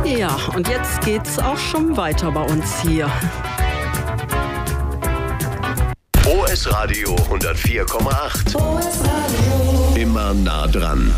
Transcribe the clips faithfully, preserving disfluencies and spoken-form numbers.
Ja, und jetzt geht's auch schon weiter bei uns hier. O S Radio hundertvier Komma acht. O S Radio. Immer nah dran.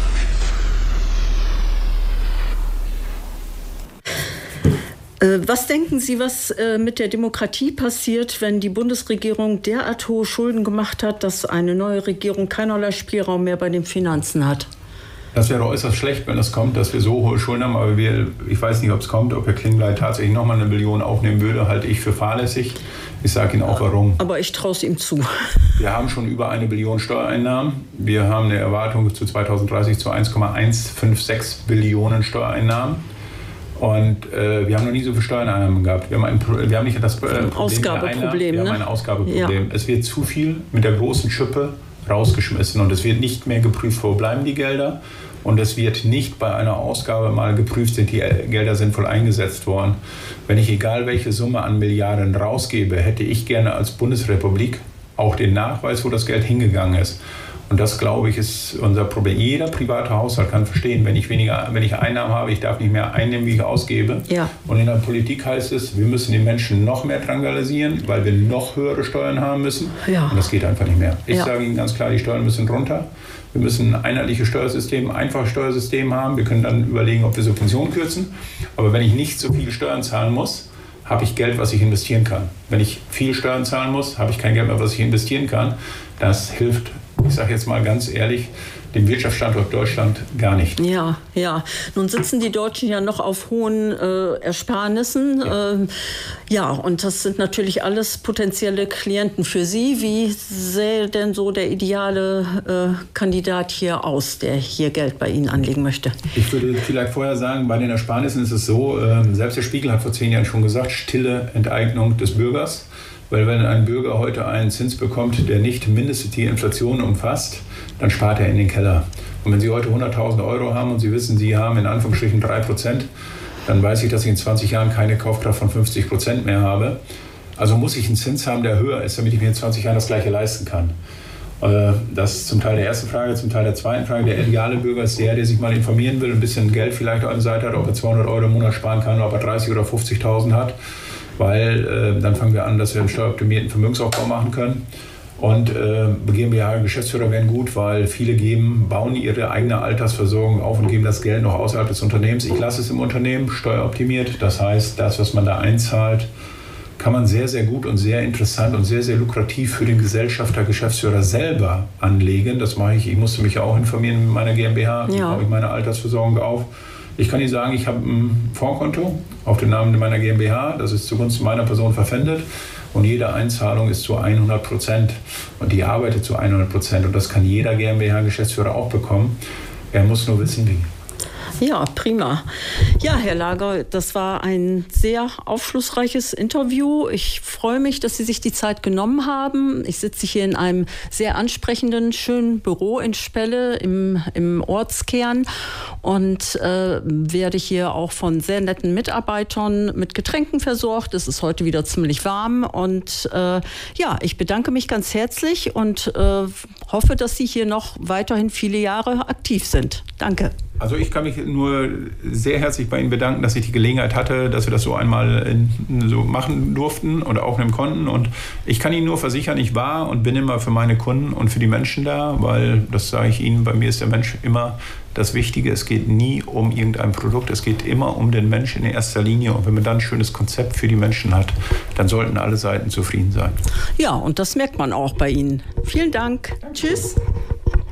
Was denken Sie, was mit der Demokratie passiert, wenn die Bundesregierung derart hohe Schulden gemacht hat, dass eine neue Regierung keinerlei Spielraum mehr bei den Finanzen hat? Das wäre äußerst schlecht, wenn es kommt, dass wir so hohe Schulden haben. Aber wir, ich weiß nicht, ob es kommt, ob Herr Klingbeil tatsächlich nochmal eine Billion aufnehmen würde, halte ich für fahrlässig. Ich sage Ihnen auch warum. Aber ich traue es ihm zu. Wir haben schon über eine Billion Steuereinnahmen. Wir haben eine Erwartung zu zweitausenddreißig zu eins Komma eins fünf sechs Billionen Steuereinnahmen. Und äh, wir haben noch nie so viele Steuereinnahmen gehabt. Wir haben, ein, wir haben nicht das äh, Problem Ausgabeproblem. Wir ne? haben ein Ausgabeproblem. Ja. Es wird zu viel mit der großen Schippe rausgeschmissen und es wird nicht mehr geprüft, wo bleiben die Gelder. Und es wird nicht bei einer Ausgabe mal geprüft, sind die Gelder sinnvoll eingesetzt worden. Wenn ich egal welche Summe an Milliarden rausgebe, hätte ich gerne als Bundesrepublik auch den Nachweis, wo das Geld hingegangen ist. Und das, glaube ich, ist unser Problem. Jeder private Haushalt kann verstehen, wenn ich weniger, wenn ich Einnahmen habe, ich darf nicht mehr einnehmen, wie ich ausgebe. Ja. Und in der Politik heißt es, wir müssen die Menschen noch mehr drangsalieren, weil wir noch höhere Steuern haben müssen. Ja. Und das geht einfach nicht mehr. Ich Ja. sage Ihnen ganz klar, die Steuern müssen runter. Wir müssen ein einheitliches Steuersystem, ein einfaches Steuersystem haben. Wir können dann überlegen, ob wir Subventionen kürzen. Aber wenn ich nicht so viel Steuern zahlen muss, habe ich Geld, was ich investieren kann. Wenn ich viel Steuern zahlen muss, habe ich kein Geld mehr, was ich investieren kann. Das hilft, ich sage jetzt mal ganz ehrlich, dem Wirtschaftsstandort Deutschland gar nicht. Ja, ja. Nun sitzen die Deutschen ja noch auf hohen äh, Ersparnissen. Ja. Ähm, ja, und das sind natürlich alles potenzielle Klienten für Sie. Wie sähe denn so der ideale äh, Kandidat hier aus, der hier Geld bei Ihnen anlegen möchte? Ich würde vielleicht vorher sagen, bei den Ersparnissen ist es so, äh, selbst der Spiegel hat vor zehn Jahren schon gesagt, stille Enteignung des Bürgers. Weil wenn ein Bürger heute einen Zins bekommt, der nicht mindestens die Inflation umfasst, dann spart er in den Keller. Und wenn Sie heute hunderttausend Euro haben und Sie wissen, Sie haben in Anführungsstrichen drei Prozent, dann weiß ich, dass ich in zwanzig Jahren keine Kaufkraft von fünfzig Prozent mehr habe. Also muss ich einen Zins haben, der höher ist, damit ich mir in zwanzig Jahren das Gleiche leisten kann. Das ist zum Teil der ersten Frage, zum Teil der zweiten Frage. Der ideale Bürger ist der, der sich mal informieren will, ein bisschen Geld vielleicht an der Seite hat, ob er zweihundert Euro im Monat sparen kann, ob er dreißig oder fünfzigtausend hat. Weil äh, dann fangen wir an, dass wir einen steueroptimierten Vermögensaufbau machen können. Und äh, GmbH-Geschäftsführer wären gut, weil viele geben, bauen ihre eigene Altersversorgung auf und geben das Geld noch außerhalb des Unternehmens. Ich lasse es im Unternehmen, steueroptimiert. Das heißt, das, was man da einzahlt, kann man sehr, sehr gut und sehr interessant und sehr, sehr lukrativ für den Gesellschafter, Geschäftsführer selber anlegen. Das mache ich. Ich musste mich ja auch informieren mit meiner GmbH, wie Ja. baue ich meine Altersversorgung auf. Ich kann Ihnen sagen, ich habe ein Fondskonto auf den Namen meiner GmbH. Das ist zugunsten meiner Person verpfändet. Und jede Einzahlung ist zu hundert Prozent. Und die arbeitet zu hundert Prozent. Und das kann jeder GmbH-Geschäftsführer auch bekommen. Er muss nur wissen, wie. Ja, prima. Ja, Herr Lager, das war ein sehr aufschlussreiches Interview. Ich freue mich, dass Sie sich die Zeit genommen haben. Ich sitze hier in einem sehr ansprechenden, schönen Büro in Spelle im, im Ortskern und äh, werde hier auch von sehr netten Mitarbeitern mit Getränken versorgt. Es ist heute wieder ziemlich warm und äh, ja, ich bedanke mich ganz herzlich und äh, hoffe, dass Sie hier noch weiterhin viele Jahre aktiv sind. Danke. Also ich kann mich nur sehr herzlich bei Ihnen bedanken, dass ich die Gelegenheit hatte, dass wir das so einmal in, so machen durften und aufnehmen konnten. Und ich kann Ihnen nur versichern, ich war und bin immer für meine Kunden und für die Menschen da, weil, das sage ich Ihnen, bei mir ist der Mensch immer das Wichtige. Es geht nie um irgendein Produkt, es geht immer um den Menschen in erster Linie. Und wenn man dann ein schönes Konzept für die Menschen hat, dann sollten alle Seiten zufrieden sein. Ja, und das merkt man auch bei Ihnen. Vielen Dank. Tschüss.